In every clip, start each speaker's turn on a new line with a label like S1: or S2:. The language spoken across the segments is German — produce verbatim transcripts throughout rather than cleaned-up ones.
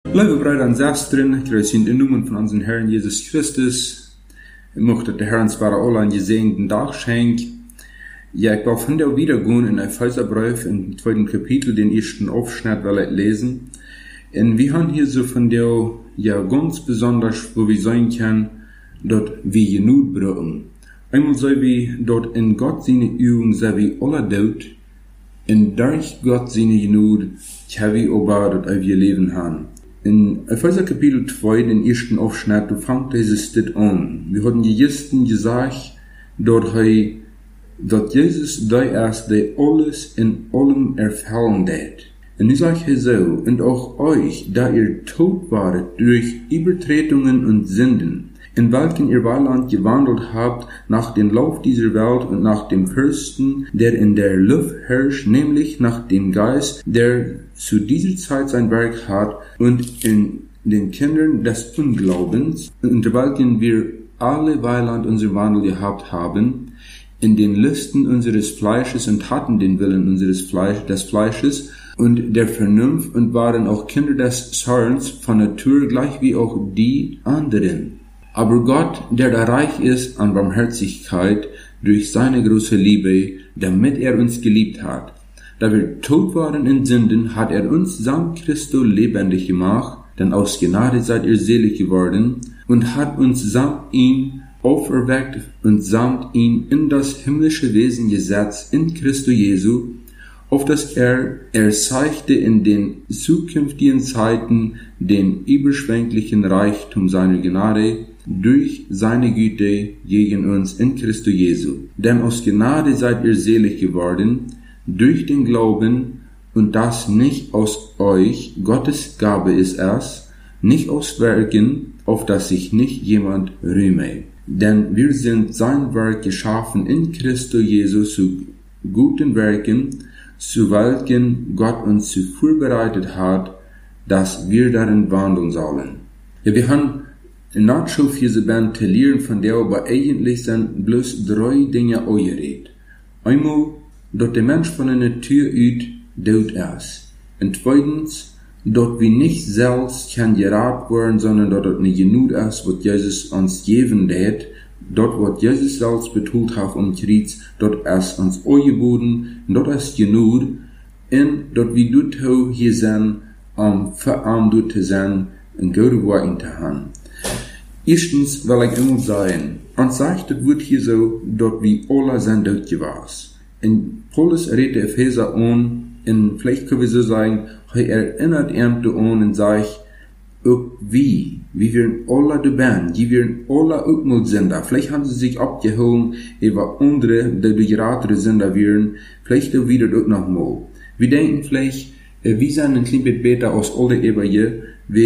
S1: Liebe Brüder und Schwestern, grüß in den Namen von unserem Herrn Jesus Christus. Ich möchte der Herr uns zwar alle einen gesegneten Tag schenken. Ja, ich will von der wiedergehen in Epheserbrief im zweiten Kapitel, den ersten Aufschnitt will ich lesen. Und wir haben hier so von der, ja, ganz besonders, wo wir sein können, dort wie Genut brauchen. Einmal so wie dort in Gott seine Übung, so wie alle dort, und durch Gott seine Genut, kann wir aber dort auf ihr Leben haben. In Epheser Kapitel zwei, den ersten Aufschnitt, du fängt dieses dit an. Wir hatten die Gisten gesagt, dort hei, dass Jesus da erst der alles in allem erfüllen det. Und ich sage so, und auch euch, da ihr tot waret durch Übertretungen und Sünden, in welchen ihr Weiland gewandelt habt, nach dem Lauf dieser Welt und nach dem Fürsten, der in der Luft herrscht, nämlich nach dem Geist, der zu dieser Zeit sein Werk hat, und in den Kindern des Unglaubens, unter welchen wir alle Weiland unser Wandel gehabt haben, in den Lüsten unseres Fleisches und hatten den Willen unseres Fleisch, des Fleisches und der Vernunft und waren auch Kinder des Zorns von Natur, gleich wie auch die anderen. Aber Gott, der da reich ist an Barmherzigkeit durch seine große Liebe, damit er uns geliebt hat, da wir tot waren in Sünden, hat er uns samt Christo lebendig gemacht, denn aus Gnade seid ihr selig geworden, und hat uns samt ihm auferweckt und samt ihm in das himmlische Wesen gesetzt in Christo Jesu, auf dass er erzeigte in den zukünftigen Zeiten den überschwänglichen Reichtum seiner Gnade durch seine Güte gegen uns in Christo Jesu. Denn aus Gnade seid ihr selig geworden, durch den Glauben, und das nicht aus euch, Gottes Gabe ist es, nicht aus Werken, auf dass sich nicht jemand rühme. Denn wir sind sein Werk geschaffen in Christo Jesu zu guten Werken, zu welchen Gott uns zuvor bereitet hat, dass wir darin wandeln sollen. Ja, wir haben nicht so viel zu lernen von der, aber eigentlich sind bloß drei Dinge angeredet. Einmal, dass der Mensch von der Natur aus tot ist. Und zweitens, dass wir nicht selbst kann gerat werden, sondern dass es nicht genug ist, was Jesus uns geben hat. Dort, was Jesus selbst betont hat um Kreuz, dort ist uns angeboten, und dort ist genug, und dort wir dort hier sind, um verarmt dort zu sein, und gute Worte zu haben. Erstens will ich immer sagen, uns sagt das Wort hier so, dort wir alle sind dort gewesen. Und Paulus redet der Epheser an, und vielleicht können wir so sagen, er erinnert ihn an und sagt, auch wie, wie wir alle da sind, wie wir alle auch mal sind. Vielleicht haben sie sich abgehoben über andere, die durch ratere Sünder wären, vielleicht auch wieder auch noch mal. Wir denken vielleicht, wir sind ein klein bisschen besser aus allen Eberje,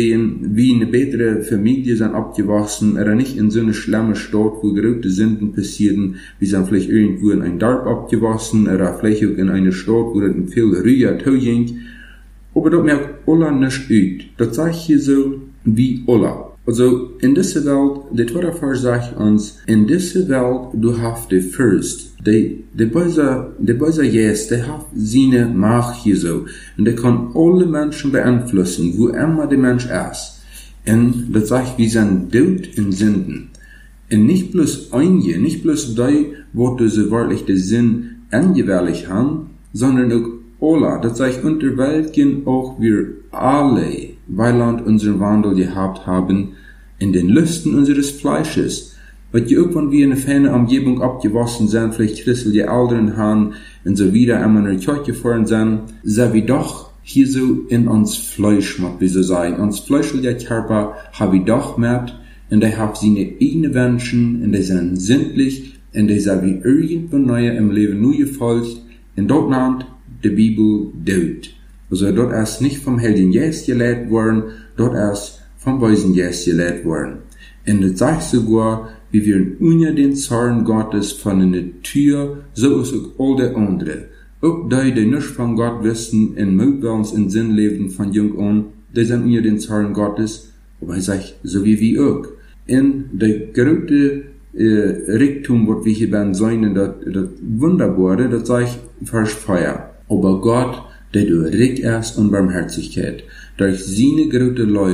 S1: wie eine bessere Familie sind abgewachsen, oder nicht in so einer schlimmen Stadt, wo große Sünden passieren. Wir sind vielleicht irgendwo in einem Dorf abgewachsen, oder vielleicht auch in einer Stadt, wo es viel ruhiger zuging. Aber das merkt Allah nicht aus. Das sagt hier so, wie Allah. Also, in dieser Welt, der zweite Vers sagt uns, in dieser Welt, du hast den Fürst. Der, der böse, der böse Jesus, der hat seine Macht hier so. Und der kann alle Menschen beeinflussen, wo immer der Mensch ist. Und das sagt, wir sind tot in Sünden. Und nicht bloß einige, nicht bloß die, wo diese wörtliche Sinn angewählt haben, sondern auch alle. Das sagt, unter welchen auch wir alle Weiland unseren Wandel gehabt haben, in den Lüsten unseres Fleisches. Weil irgendwann wir in einer fernen Umgebung abgewaschen sind, vielleicht Christel die Älteren haben, und so wieder einmal in die Kirche gefahren sind, sind wir doch hier so in uns Fleisch, muss wir so sagen. Uns fleischlicher Körper haben wir doch mit, und der hat seine eigenen Wünsche, und die sind sinnlich, und die sind wie irgendwann neu im Leben nur gefolgt, und dort nennt die Bibel Tod. Also dort ist nicht vom Heiligen Geist gelehrt worden, dort ist vom Bösen Geist gelehrt worden. Und das sagt sogar, wie wir ohne den Zorn Gottes von der Natur, so ist auch all der andere. Auch die, die nicht von Gott wissen, in Mutwillens in Sinn leben von jung an, die sind ohne den Zorn Gottes, aber er sagt, so wie wir auch. In der große äh, Reichtum, was wir hier beim sein, das, das Wunderbare, das sagt Vers Feuer. Aber Gott, der du reich ist und Barmherzigkeit, durch seine große